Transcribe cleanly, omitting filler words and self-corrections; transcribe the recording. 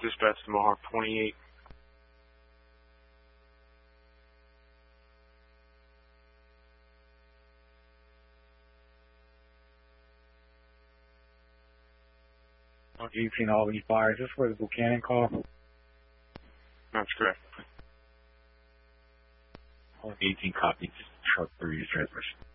Dispatch to Mohawk 28. Mohawk 18 Albany Fire. Is this for the Buchanan call? That's correct. Mohawk 18 copy. Truck 3 is transmission.